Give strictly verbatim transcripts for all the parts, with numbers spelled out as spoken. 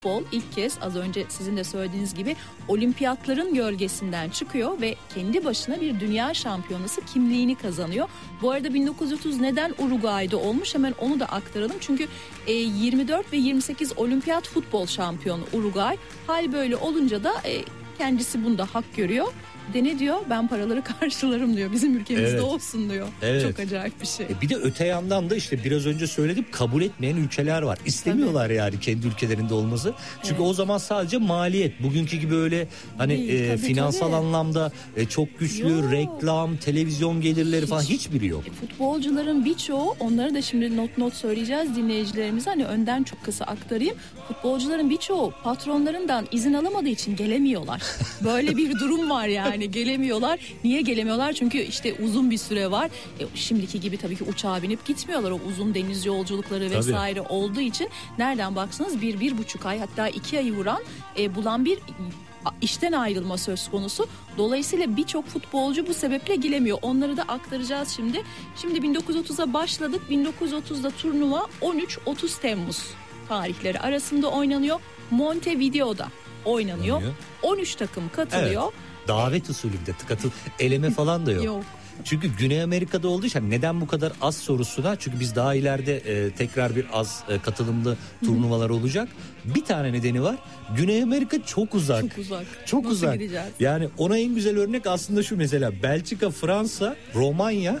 Futbol ilk kez az önce sizin de söylediğiniz gibi olimpiyatların gölgesinden çıkıyor ve kendi başına bir dünya şampiyonası kimliğini kazanıyor. Bu arada bin dokuz yüz otuz neden Uruguay'da olmuş, hemen onu da aktaralım. Çünkü e, yirmi dört ve yirmi sekiz olimpiyat futbol şampiyonu Uruguay. Hal böyle olunca da e, kendisi bunda hak görüyor. De ne diyor? Ben paraları karşılarım diyor. Bizim ülkemizde evet. olsun diyor. Evet. Çok acayip bir şey. E bir de öte yandan da işte biraz önce söyledim, kabul etmeyen ülkeler var. İstemiyorlar tabii. yani kendi ülkelerinde olması. Çünkü evet. o zaman sadece maliyet. Bugünkü gibi öyle hani Değil, e, tabii, finansal tabii. anlamda e, çok güçlü Yok. reklam, televizyon gelirleri Hiç. falan hiçbiri yok. E, futbolcuların birçoğu, onları da şimdi not not söyleyeceğiz dinleyicilerimize. Hani önden çok kısa aktarayım. Futbolcuların birçoğu patronlarından izin alamadığı için gelemiyorlar. Böyle bir durum var yani. Yani gelemiyorlar. Niye gelemiyorlar? Çünkü işte uzun bir süre var. E, şimdiki gibi tabii ki uçağa binip gitmiyorlar. O uzun deniz yolculukları vesaire tabii. olduğu için nereden baksanız bir, bir buçuk ay hatta iki ayı vuran e, bulan bir işten ayrılma söz konusu. Dolayısıyla birçok futbolcu bu sebeple gelemiyor. Onları da aktaracağız şimdi. Şimdi bin dokuz yüz otuza başladık. bin dokuz yüz otuzda turnuva on üç otuz Temmuz tarihleri arasında oynanıyor. Montevideo'da oynanıyor. Oynanıyor. on üç takım katılıyor. Evet. Davet usulünde katıl, eleme falan da yok. Yok. Çünkü Güney Amerika'da olduğu için neden bu kadar az sorusuna, çünkü biz daha ileride e, tekrar bir az e, katılımlı turnuvalar olacak. Bir tane nedeni var. Güney Amerika çok uzak. Çok uzak. Çok Nasıl uzak. gideceğiz? Yani ona en güzel örnek aslında şu, mesela Belçika, Fransa, Romanya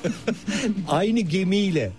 aynı gemiyle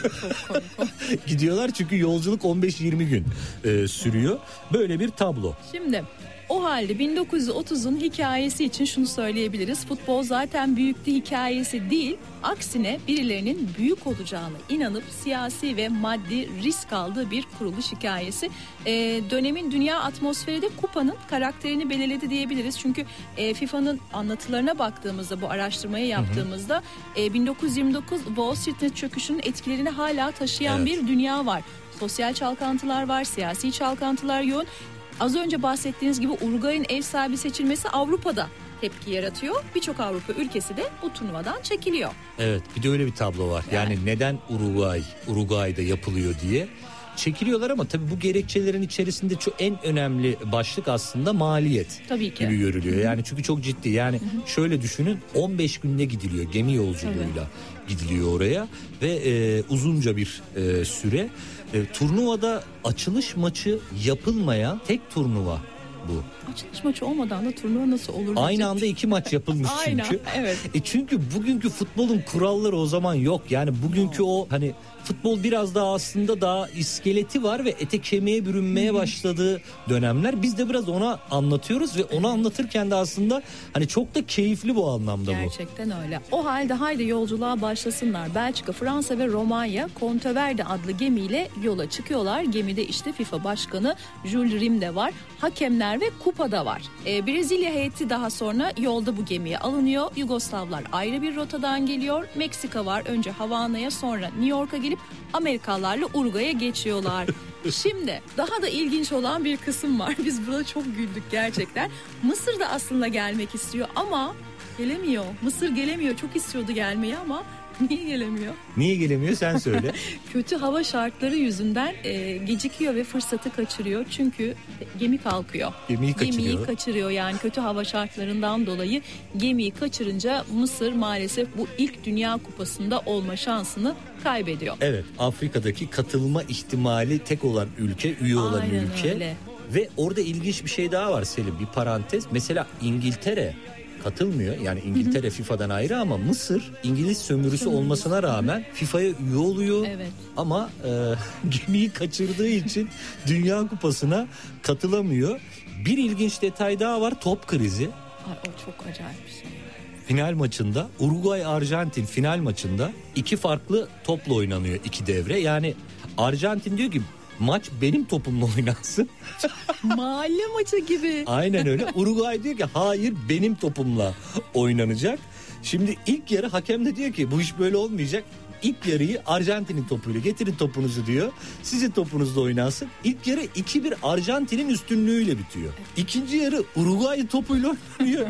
gidiyorlar. Çünkü yolculuk on beş yirmi gün e, sürüyor. Böyle bir tablo. Şimdi o halde bin dokuz yüz otuzun hikayesi için şunu söyleyebiliriz. Futbol zaten büyüklü hikayesi değil. Aksine birilerinin büyük olacağına inanıp siyasi ve maddi risk aldığı bir kuruluş hikayesi. Ee, dönemin dünya atmosferi de kupanın karakterini belirledi diyebiliriz. Çünkü e, FIFA'nın anlatılarına baktığımızda, bu araştırmayı yaptığımızda e, bin dokuz yüz yirmi dokuz Wall Street çöküşünün etkilerini hala taşıyan evet. bir dünya var. Sosyal çalkantılar var, siyasi çalkantılar yoğun. Az önce bahsettiğiniz gibi Uruguay'ın ev sahibi seçilmesi Avrupa'da tepki yaratıyor. Birçok Avrupa ülkesi de bu turnuvadan çekiliyor. Evet, bir de öyle bir tablo var. Yani, yani neden Uruguay, Uruguay'da yapılıyor diye çekiliyorlar ama tabii bu gerekçelerin içerisinde çok en önemli başlık aslında maliyet. Tabii ki. Gibi görülüyor. Yani çünkü çok ciddi. Yani Hı-hı. şöyle düşünün, on beş günde gidiliyor gemi yolculuğuyla tabii. gidiliyor oraya ve e, uzunca bir e, süre. E, turnuvada açılış maçı yapılmayan tek turnuva bu. Açılış maçı olmadan da turnuva nasıl olur? Aynı diyecek. anda iki maç yapılmış çünkü. Aynen, evet. E çünkü bugünkü futbolun kuralları o zaman yok. Yani bugünkü no. o hani futbol biraz daha aslında daha iskeleti var ve ete kemiğe bürünmeye Hı-hı. başladığı dönemler. Biz de biraz ona anlatıyoruz ve onu anlatırken de aslında hani çok da keyifli bu anlamda Gerçekten bu. Gerçekten öyle. O halde haydi yolculuğa başlasınlar. Belçika, Fransa ve Romanya Monteverde adlı gemiyle yola çıkıyorlar. Gemide işte FIFA Başkanı Jules Rimet var. Hakemler ve kupa da var. Ee, Brezilya heyeti daha sonra yolda bu gemiye alınıyor. Yugoslavlar ayrı bir rotadan geliyor. Meksika var. Önce Havana'ya, sonra New York'a gelip Amerikalılarla Uruguay'a geçiyorlar. Şimdi daha da ilginç olan bir kısım var. Biz burada çok güldük gerçekten. Mısır da aslında gelmek istiyor ama gelemiyor. Mısır gelemiyor. Çok istiyordu gelmeyi ama niye gelemiyor? Niye gelemiyor sen söyle. Kötü hava şartları yüzünden e, gecikiyor ve fırsatı kaçırıyor. Çünkü gemi kalkıyor. Gemiyi kaçırıyor. Gemiyi kaçırıyor yani kötü hava şartlarından dolayı gemiyi kaçırınca Mısır maalesef bu ilk Dünya Kupası'nda olma şansını kaybediyor. Evet, Afrika'daki katılma ihtimali tek olan ülke, üye olan Aynen ülke. Öyle. Ve orada ilginç bir şey daha var Selim, bir parantez. Mesela İngiltere katılmıyor. Yani İngiltere hı hı. FIFA'dan ayrı ama Mısır İngiliz sömürüsü Sömürüz. olmasına rağmen FIFA'ya üye oluyor. Evet. Ama e, gemiyi kaçırdığı için Dünya Kupası'na katılamıyor. Bir ilginç detay daha var, top krizi. Ay, o çok acayip bir şey. Final maçında Uruguay-Arjantin final maçında iki farklı topla oynanıyor iki devre. Yani Arjantin diyor ki maç benim topumla oynansın. Mahalle maçı gibi. Aynen öyle. Uruguay diyor ki hayır benim topumla oynanacak. Şimdi ilk yarı hakem de diyor ki bu iş böyle olmayacak. İlk yarıyı Arjantin'in topuyla getirin topunuzu diyor. Sizin topunuzla oynansın. İlk yarı iki bir Arjantin'in üstünlüğüyle bitiyor. İkinci yarı Uruguay topuyla oynuyor.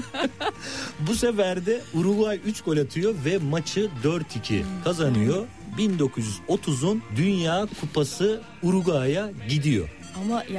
Bu sefer de Uruguay üç gol atıyor ve maçı dört iki kazanıyor. bin dokuz yüz otuzun Dünya Kupası Uruguay'a gidiyor. Ama